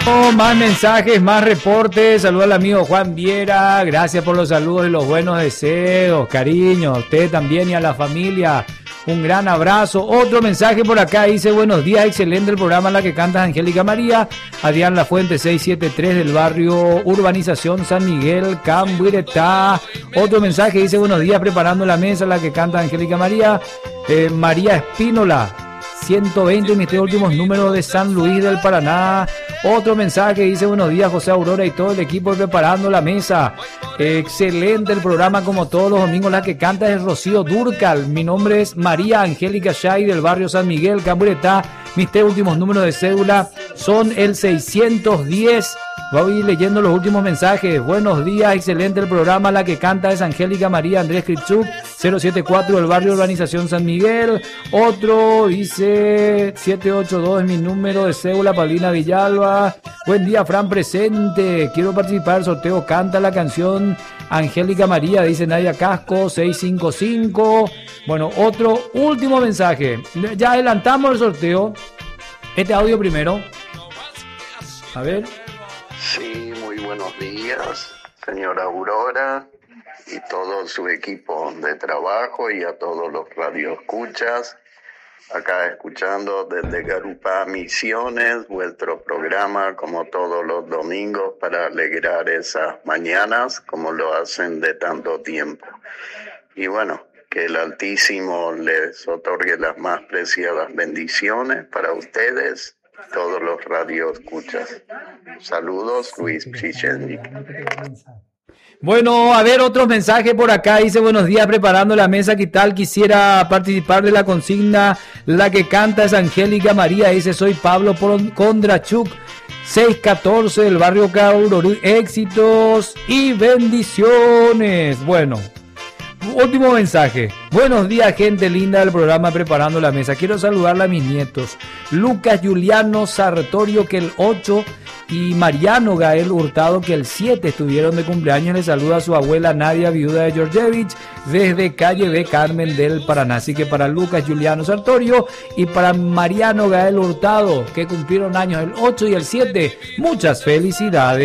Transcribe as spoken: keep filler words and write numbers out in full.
Más mensajes, más reportes. Saludos al amigo Juan Viera. Gracias por los saludos y los buenos deseos. Cariño a usted también y a la familia. Un gran abrazo. Otro mensaje por acá dice: buenos días, excelente el programa La que canta Angélica María. Adrián Lafuente seiscientos setenta y tres del barrio Urbanización San Miguel, Cambuiretá. Otro mensaje dice: buenos días, preparando la mesa La que canta Angélica María. Eh, María Espínola ciento veinte, mis tres últimos números de San Luis del Paraná. Otro mensaje dice: buenos días, José Aurora y todo el equipo preparando la mesa. Excelente el programa como todos los domingos. La que canta es Rocío Durcal. Mi nombre es María Angélica Shay del barrio San Miguel, Camburetá. Mis tres últimos números de cédula son el seiscientos diez. Voy leyendo los últimos mensajes. Buenos días, excelente el programa. La que canta es Angélica María Andrés Kripchuk, cero setenta y cuatro del barrio Urbanización San Miguel. Otro dice setecientos ochenta y dos es mi número de cédula, Paulina Villalba. Buen día, Fran presente. Quiero participar del sorteo. Canta la canción Angélica María, dice Nadia Casco, seiscientos cincuenta y cinco. Bueno, otro último mensaje. Ya adelantamos el sorteo. Este audio primero. A ver. Sí, muy buenos días, señora Aurora y todo su equipo de trabajo y a todos los radioescuchas. Acá escuchando desde Garupá Misiones, vuestro programa como todos los domingos para alegrar esas mañanas como lo hacen de tanto tiempo. Y bueno, que el Altísimo les otorgue las más preciadas bendiciones para ustedes. Todos los radios escuchas. Saludos, Luis Psichenic. Bueno, a ver, otros mensajes por acá. Dice: buenos días, preparando la mesa. ¿Qué tal? Quisiera participar de la consigna La que canta es Angélica María. Dice: soy Pablo Kondrachuk, seiscientos catorce del barrio Caurorú. Éxitos y bendiciones. Bueno, último mensaje. Buenos días, gente linda del programa Preparando la Mesa. Quiero saludarle a mis nietos Lucas Juliano Sartorio, que el ocho, y Mariano Gael Hurtado, que el siete estuvieron de cumpleaños. Le saluda a su abuela Nadia, viuda de Georgievich, desde calle de Carmen del Paraná. Así que para Lucas Juliano Sartorio y para Mariano Gael Hurtado, que cumplieron años el ocho y el siete, muchas felicidades.